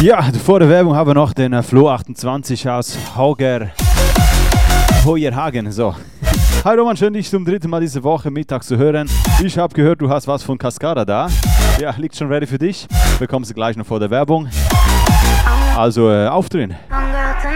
Ja, vor der Werbung haben wir noch den Flo 28 aus Hoyerhagen. So. Hi Roman, schön dich zum dritten Mal diese Woche Mittag zu hören. Ich habe gehört, du hast was von Cascada da. Ja, liegt schon ready für dich. Bekommst du gleich noch vor der Werbung. Also aufdrehen.